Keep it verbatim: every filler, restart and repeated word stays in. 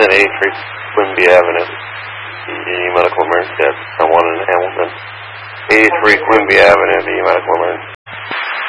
ten eighty-three Quimby Avenue. B E medical emergency. That's someone in Hamilton. eighty-three Quimby Avenue, B E medical emergency.